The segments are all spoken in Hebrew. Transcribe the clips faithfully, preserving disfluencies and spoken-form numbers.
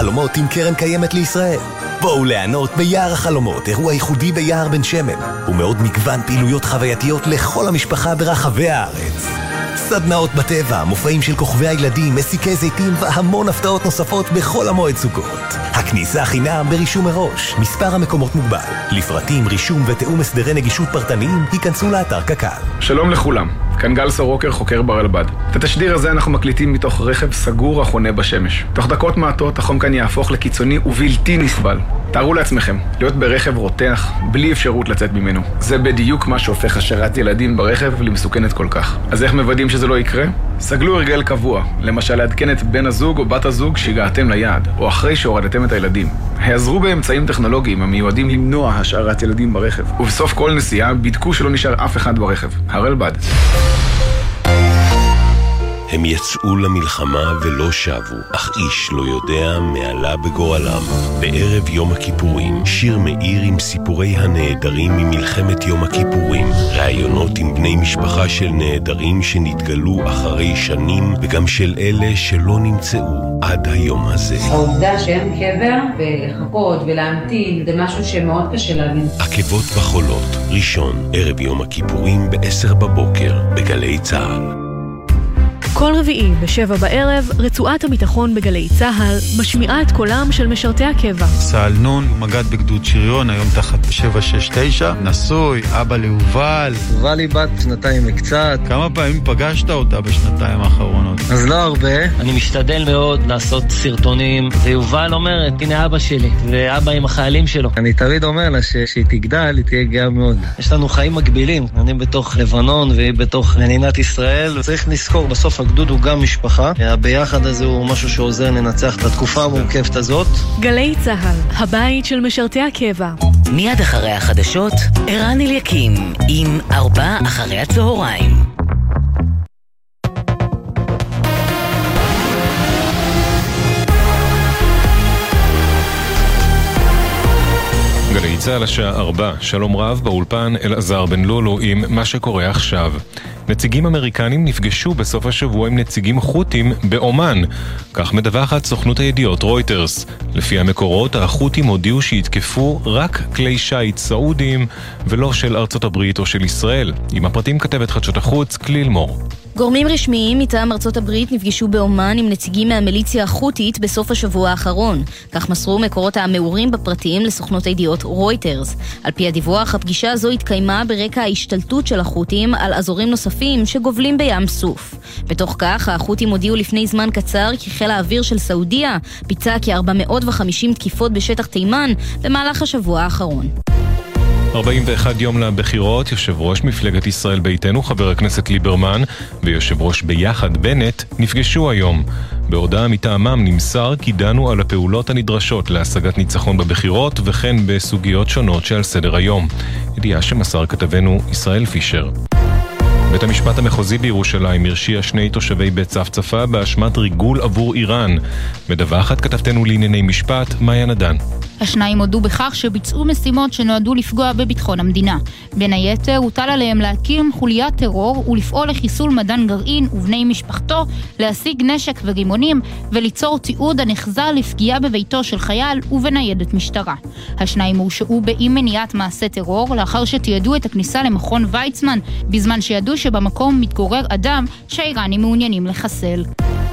החלומות עם קרן קיימת לישראל. בואו ליהנות ביער החלומות, אירוע ייחודי ביער בן שמן, ומאוד מגוון פעילויות חווייתיות לכל המשפחה ברחבי הארץ. סדנאות בטבע, מופעים של כוכבי הילדים, מסיקי זיתים והמון הפתעות נוספות בכל המועד סוכות. הכניסה חינם ברישום מראש, מספר המקומות מוגבל. לפרטים, רישום ותאום הסדרי נגישות פרטניים, היכנסו לאתר קק"ל. שלום לכולם, כאן גל סורוקר, חוקר ברלב"ד. את התשדיר הזה אנחנו מקליטים מתוך רכב סגור החונה בשמש. תוך דקות מעטות החום כאן יהפוך לקיצוני ובלתי נסבל. תארו לעצמכם, להיות ברכב רותח, בלי אפשרות לצאת ממנו. זה בדיוק מה שהופך השארת ילדים ברכב למסוכנת כל כך. אז איך מוודאים שזה לא יקרה? סגלו הרגל קבוע, למשל לעדכן את בן הזוג או בת הזוג שהגעתם ליעד, או אחרי שהורדתם את הילדים. העזרו באמצעים טכנולוגיים המיועדים למנוע השארת ילדים ברכב. ובסוף כל נסיעה, בדקו שלא נשאר אף אחד ברכב. הרלב"ד. הם יצאו למלחמה ולא שבו, אך איש לא יודע מעלה בגורלם. בערב יום הכיפורים, שיר מאיר עם סיפורי הנעדרים ממלחמת יום הכיפורים. ראיונות עם בני משפחה של נעדרים שנתגלו אחרי שנים, וגם של אלה שלא נמצאו עד היום הזה. העובדה שהם קבר ולחכות ולהמתין, זה משהו שמאוד קשה להבין. עקבות בחולות, ראשון, ערב יום הכיפורים בעשר בבוקר, בגלי צהל. כל רביעי בשבע בערב, רצועת הביטחון בגלי צהל משמיעה את קולם של משרתי הקבע. סהל נון, מגד בגדוד שריון, היום תחת שבע שש תשע, נשוי, אבא ליובל. יובל היא בת שנתיים וקצת. כמה פעמים פגשת אותה בשנתיים האחרונות? אז לא הרבה. אני משתדל מאוד לעשות סרטונים, ויובל אומרת, הנה אבא שלי, ואבא עם החיילים שלו. אני תמיד אומר לה שהיא תגדל, היא תהיה גאה מאוד. יש לנו חיים מקבילים, אני בתוך לבנון והיא בתוך מדינת ישראל. צריך לזכור, בסוף הגדוד הוא גם משפחה. הביחד הזה הוא משהו שעוזר לנצח את התקופה המורכבת הזאת. גלי צהל, הבית של משרתי הקבע. מיד אחרי החדשות, ערן אליקים עם ארבע אחרי הצהריים. גלי צהל השעה ארבע, שלום רב, באולפן אלעזר בן לולו עם מה שקורה עכשיו. נציגים אמריקנים נפגשו בסוף השבוע עם נציגים חות'ים באומן. כך מדווחת סוכנות הידיעות רויטרס. לפי המקורות, החות'ים הודיעו שיתקפו רק כלי שיט סעודיים ולא של ארצות הברית או של ישראל. עם הפרטים כתבת חדשות החוץ, כליל מור. גורמים רשמיים מטעם ארצות הברית נפגשו באומן עם נציגים מהמיליציה החות'ית בסוף השבוע האחרון. כך מסרו מקורות המעורים בפרטיים לסוכנות הידיעות רויטרס. על פי הדיווח, הפגישה הזו התקיימה ברקע ההשתלטות של החות'ים על אזורים נוספים שגובלים בים סוף. בתוך כך, החות'ים הודיעו לפני זמן קצר כי חיל האוויר של סעודיה ביצע כ-ארבע מאות וחמישים תקיפות בשטח תימן במהלך השבוע האחרון. ארבעים ואחד יום לבחירות, יושב ראש מפלגת ישראל ביתנו, חבר הכנסת ליברמן, ויושב ראש ביחד בנט, נפגשו היום. בהודעה מטעמם נמסר כי דנו על הפעולות הנדרשות להשגת ניצחון בבחירות, וכן בסוגיות שונות שעל סדר היום. ידיעה שמסר כתבנו ישראל פישר. בית המשפט המחוזי בירושלים הרשיע שני תושבי בית צפצפה באשמת ריגול עבור איראן. מדווחת כתבתנו לענייני משפט, מאיה נדן. השניים הודו בכך שביצעו משימות שנועדו לפגוע בביטחון המדינה. בין היתר הוטל עליהם להקים חוליית טרור ולפעול לחיסול מדען גרעין ובני משפחתו, להשיג נשק ורימונים וליצור תיעוד הנחזה לפגיעה בביתו של חייל ובניידת משטרה. השניים הורשעו באי מניעת מעשה טרור לאחר שתיעדו את הכניסה למכון ויצמן, בזמן שידעו שבמקום מתגורר אדם שהאיראנים מעוניינים לחסל.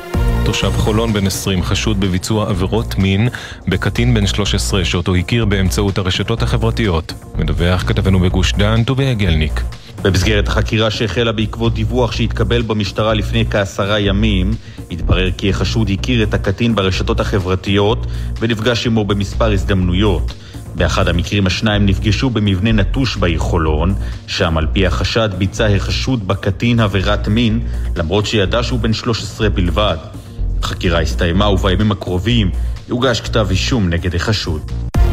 תושב חולון בן עשרים חשוד בביצוע עבירות מין בקטין בן שלוש עשרה שאותו הכיר באמצעות הרשתות החברתיות. מדווח כתבנו בגוש דן טוביה גלניק. במסגרת החקירה שהחלה בעקבות דיווח שהתקבל במשטרה לפני כעשרה ימים, התברר כי החשוד הכיר את הקטין ברשתות החברתיות ונפגש עמו במספר הזדמנויות. באחד המקרים השניים נפגשו במבנה נטוש בעיר חולון, שם על פי החשד ביצע החשוד בקטין עבירת מין, למרות שידע שהוא בן שלוש עשרה בלבד. החקירה הסתיימה ובימים הקרובים יוגש כתב אישום נגד החשוד.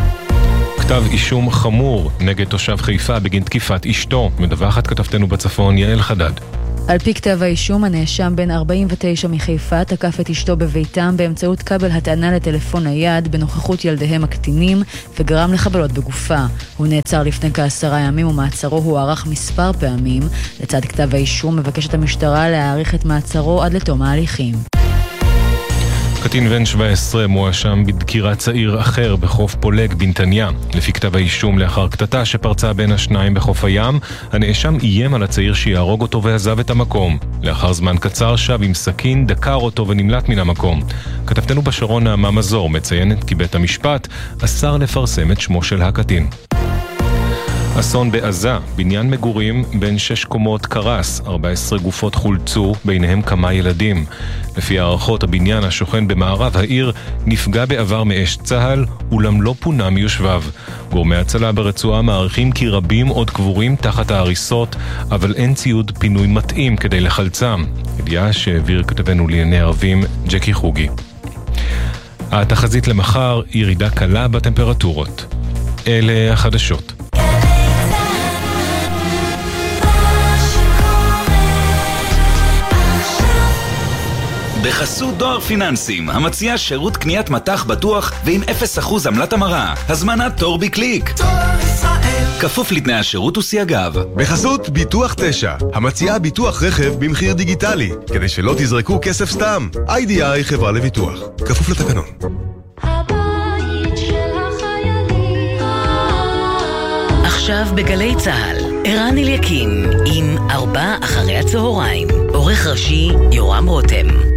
כתב אישום חמור נגד תושב חיפה בגין תקיפת אשתו, מדווחת כתבתנו בצפון יעל חדד. על פי כתב האישום, הנאשם בן ארבעים ותשע מחיפה תקף את אשתו בביתם באמצעות כבל הטענה לטלפון נייד בנוכחות ילדיהם הקטינים וגרם לחבלות בגופה. הוא נעצר לפני כעשרה ימים ומעצרו הוארך מספר פעמים. לצד כתב האישום מבקשת המשטרה להאריך את מעצרו עד לתום ההליכים. קטין בן שבע עשרה מואשם בדקירת צעיר אחר בחוף פולג בנתניה. לפי כתב האישום, לאחר קטטה שפרצה בין השניים בחוף הים, הנאשם איים על הצעיר שיהרוג אותו ועזב את המקום. לאחר זמן קצר שב עם סכין, דקר אותו ונמלט מן המקום. כתבתנו בשרון נעמה מזור מציינת כי בית המשפט אסר לפרסם את שמו של הקטין. אסון בעזה, בניין מגורים בין שש קומות קרס, ארבע עשרה גופות חולצו, ביניהם כמה ילדים. לפי הערכות, הבניין השוכן במערב העיר נפגע בעבר מאש צהל, אולם לא פונה מיושביו. גורמי הצלה ברצועה מעריכים כי רבים עוד קבורים תחת ההריסות, אבל אין ציוד פינוי מתאים כדי לחלצם. ידיעה שהעביר כתבנו לענייני ערבים ג'קי חוגי. התחזית למחר, ירידה קלה בטמפרטורות. אלה החדשות. בחסות דואר פיננסים, המציע שירות קניית מתח בטוח ועם אפס אחוז עמלת המרה. הזמנת תור בקליק. כפוף לתנאי השירות וסייגיו. בחסות ביטוח תשע, המציעה ביטוח רכב במחיר דיגיטלי, כדי שלא תזרקו כסף סתם. איי די איי חברה לביטוח. כפוף לתקנון. עכשיו בגלי צהל, ערן אליקים עם ארבע אחרי הצהריים. עורך ראשי יורם רותם.